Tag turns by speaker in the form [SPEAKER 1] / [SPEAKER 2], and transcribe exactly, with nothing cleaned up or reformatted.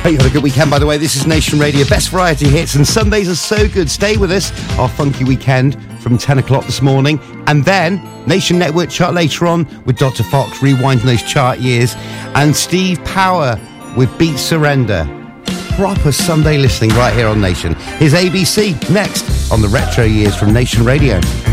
[SPEAKER 1] Hope you had a good weekend, by the way. This is Nation Radio, best variety hits, and Sundays are so good. Stay with us, our funky weekend from ten o'clock this morning, and then Nation Network chart later on with Doctor Fox rewinding those chart years, and Steve Power with Beat Surrender. Proper Sunday listening right here on Nation. Here's A B C next on the Retro Years from Nation Radio.